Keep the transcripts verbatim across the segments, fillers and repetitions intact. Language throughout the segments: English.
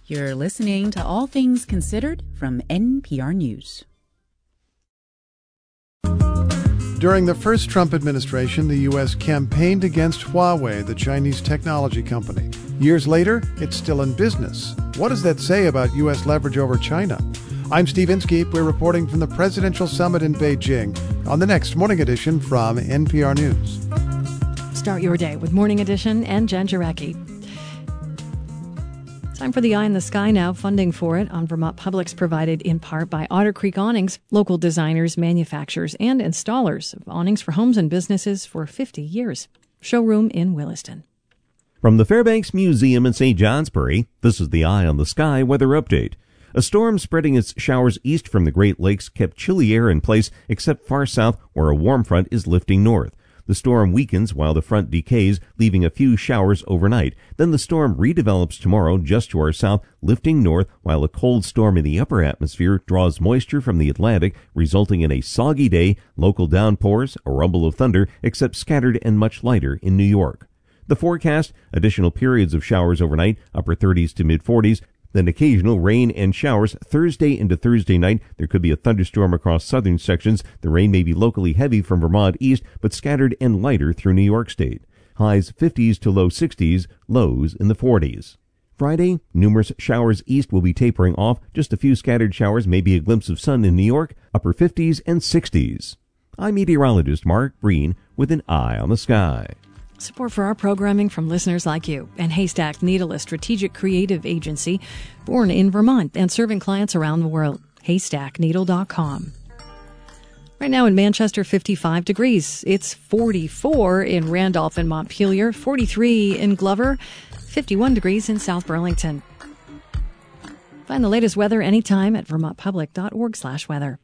You're listening to All Things Considered from N P R News. During the first Trump administration, the U S campaigned against Huawei, the Chinese technology company. Years later, it's still in business. What does that say about U S leverage over China? I'm Steve Inskeep. We're reporting from the Presidential Summit in Beijing on the next Morning Edition from N P R News. Start your day with Morning Edition and Jen Jarecki. Time for the Eye in the Sky now. Funding for it on Vermont Public's provided in part by Otter Creek Awnings, local designers, manufacturers, and installers of awnings for homes and businesses for fifty years. Showroom in Williston. From the Fairbanks Museum in Saint Johnsbury, this is the Eye on the Sky weather update. A storm spreading its showers east from the Great Lakes kept chilly air in place except far south where a warm front is lifting north. The storm weakens while the front decays, leaving a few showers overnight. Then the storm redevelops tomorrow just to our south, lifting north, while a cold storm in the upper atmosphere draws moisture from the Atlantic, resulting in a soggy day, local downpours, a rumble of thunder, except scattered and much lighter in New York. The forecast, additional periods of showers overnight, upper thirties to mid-forties, then occasional rain and showers Thursday into Thursday night. There could be a thunderstorm across southern sections. The rain may be locally heavy from Vermont east, but scattered and lighter through New York State. Highs fifties to low sixties, lows in the forties. Friday, numerous showers east will be tapering off. Just a few scattered showers, maybe a glimpse of sun in New York, upper fifties and sixties. I'm meteorologist Mark Breen with an Eye on the Sky. Support for our programming from listeners like you and Haystack Needle, a strategic creative agency born in Vermont and serving clients around the world. haystack needle dot com. Right now in Manchester, fifty-five degrees. It's forty-four in Randolph and Montpelier, forty-three in Glover, fifty-one degrees in South Burlington. Find the latest weather anytime at vermont public dot org slash weather.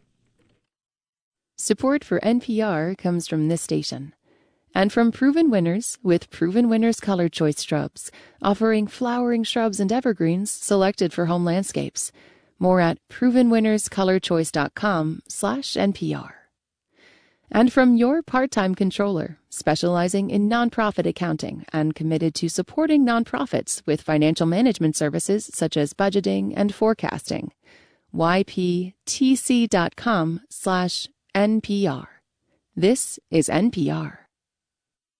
Support for N P R comes from this station. And from Proven Winners with Proven Winners Color Choice Shrubs, offering flowering shrubs and evergreens selected for home landscapes. More at proven winners color choice dot com slash N P R. And from Your Part-Time Controller, specializing in nonprofit accounting and committed to supporting nonprofits with financial management services such as budgeting and forecasting. Y P T C dot com slash N P R. This is N P R.